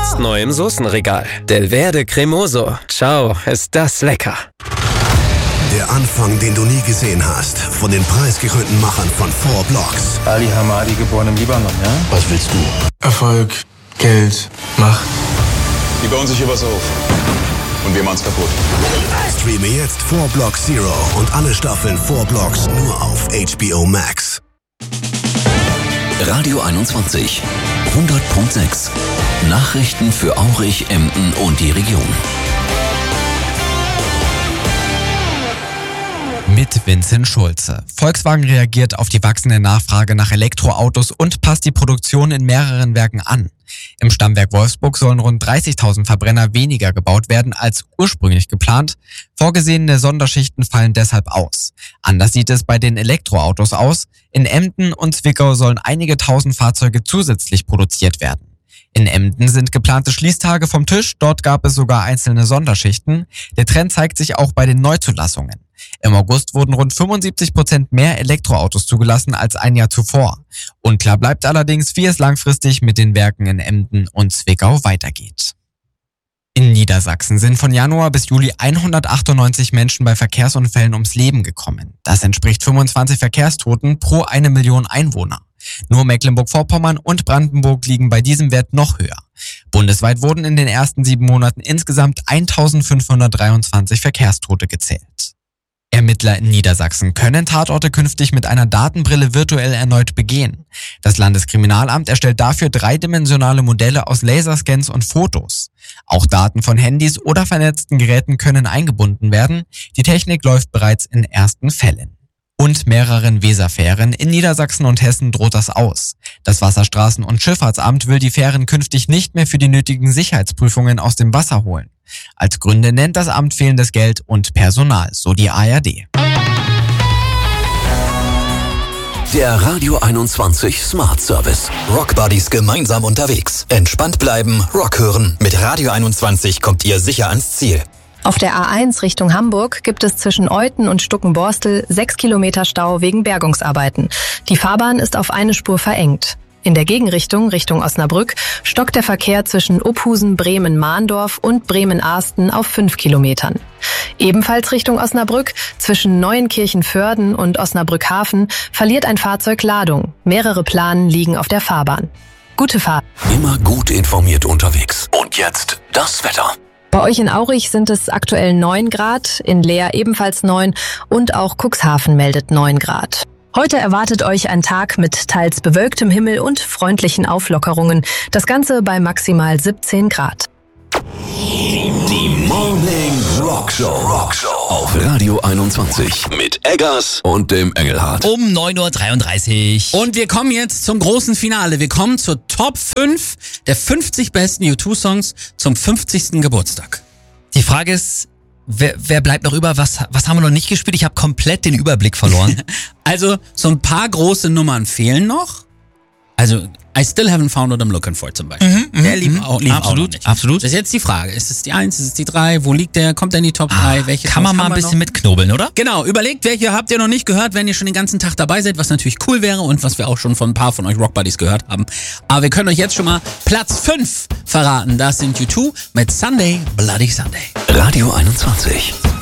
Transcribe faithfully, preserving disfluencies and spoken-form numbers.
Jetzt neu im Soßenregal. Del Verde Cremoso. Ciao, ist das lecker. Der Anfang, den du nie gesehen hast. Von den preisgekrönten Machern von Four Blocks. Ali Hamadi, geboren im Libanon, ja? Was willst du? Erfolg, Geld, Macht. Die bauen sich hier was auf. Und wir machen's kaputt. Streame jetzt Four Blocks Zero und alle Staffeln Four Blocks nur auf H B O Max. Radio einundzwanzig, hundert Komma sechs. Nachrichten für Aurich, Emden und die Region. Mit Vincent Schulze. Volkswagen reagiert auf die wachsende Nachfrage nach Elektroautos und passt die Produktion in mehreren Werken an. Im Stammwerk Wolfsburg sollen rund dreißigtausend Verbrenner weniger gebaut werden als ursprünglich geplant. Vorgesehene Sonderschichten fallen deshalb aus. Anders sieht es bei den Elektroautos aus. In Emden und Zwickau sollen einige tausend Fahrzeuge zusätzlich produziert werden. In Emden sind geplante Schließtage vom Tisch, dort gab es sogar einzelne Sonderschichten. Der Trend zeigt sich auch bei den Neuzulassungen. Im August wurden rund fünfundsiebzig Prozent mehr Elektroautos zugelassen als ein Jahr zuvor. Unklar bleibt allerdings, wie es langfristig mit den Werken in Emden und Zwickau weitergeht. In Niedersachsen sind von Januar bis Juli hundertachtundneunzig Menschen bei Verkehrsunfällen ums Leben gekommen. Das entspricht fünfundzwanzig Verkehrstoten pro eine Million Einwohner. Nur Mecklenburg-Vorpommern und Brandenburg liegen bei diesem Wert noch höher. Bundesweit wurden in den ersten sieben Monaten insgesamt eintausendfünfhundertdreiundzwanzig Verkehrstote gezählt. Ermittler in Niedersachsen können Tatorte künftig mit einer Datenbrille virtuell erneut begehen. Das Landeskriminalamt erstellt dafür dreidimensionale Modelle aus Laserscans und Fotos. Auch Daten von Handys oder vernetzten Geräten können eingebunden werden. Die Technik läuft bereits in ersten Fällen. Und mehreren Weserfähren in Niedersachsen und Hessen droht das aus. Das Wasserstraßen- und Schifffahrtsamt will die Fähren künftig nicht mehr für die nötigen Sicherheitsprüfungen aus dem Wasser holen. Als Gründe nennt das Amt fehlendes Geld und Personal, so die A R D. Der Radio einundzwanzig Smart Service. Rock Buddies gemeinsam unterwegs. Entspannt bleiben, Rock hören. Mit Radio einundzwanzig kommt ihr sicher ans Ziel. Auf der A eins Richtung Hamburg gibt es zwischen Euthen und Stuckenborstel sechs Kilometer Stau wegen Bergungsarbeiten. Die Fahrbahn ist auf eine Spur verengt. In der Gegenrichtung, Richtung Osnabrück, stockt der Verkehr zwischen Ophusen, Bremen-Mahndorf und Bremen-Ahsten auf fünf Kilometern. Ebenfalls Richtung Osnabrück, zwischen Neuenkirchen-Vörden und Osnabrück-Hafen, verliert ein Fahrzeug Ladung. Mehrere Planen liegen auf der Fahrbahn. Gute Fahrt. Immer gut informiert unterwegs. Und jetzt das Wetter. Bei euch in Aurich sind es aktuell neun Grad, in Leer ebenfalls neun und auch Cuxhaven meldet neun Grad. Heute erwartet euch ein Tag mit teils bewölktem Himmel und freundlichen Auflockerungen. Das Ganze bei maximal siebzehn Grad. Die Morning Rock Show. Rock Show auf Radio einundzwanzig mit Eggers und dem Engelhardt. Um neun Uhr dreiunddreißig. Und wir kommen jetzt zum großen Finale. Wir kommen zur Top fünf der fünfzig besten U zwei Songs zum fünfzigsten Geburtstag. Die Frage ist, wer, wer bleibt noch über? Was, was haben wir noch nicht gespielt? Ich habe komplett den Überblick verloren. Also, so ein paar große Nummern fehlen noch. Also, I Still Haven't Found What I'm Looking For zum Beispiel. Mhm, der lief auch, lief absolut, auch noch nicht. absolut. Das ist jetzt die Frage. Ist es die eins, ist es die drei? Wo liegt der? Kommt der in die Top drei? Ah, Welche kann man mal ein bisschen mitknobeln, oder? Genau, überlegt, welche habt ihr noch nicht gehört, wenn ihr schon den ganzen Tag dabei seid, was natürlich cool wäre und was wir auch schon von ein paar von euch Rock Buddies gehört haben. Aber wir können euch jetzt schon mal Platz fünf verraten. Das sind U zwei mit Sunday, Bloody Sunday. Radio einundzwanzig.